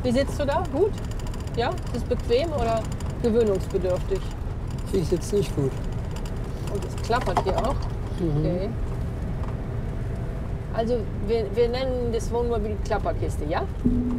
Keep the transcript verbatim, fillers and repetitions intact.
Wie sitzt du da? Gut? Ja? Ist es bequem oder gewöhnungsbedürftig? Ich sitze nicht gut. Und es klappert hier auch. Mhm. Okay. Also wir, wir nennen das Wohnmobil Klapperkiste, ja?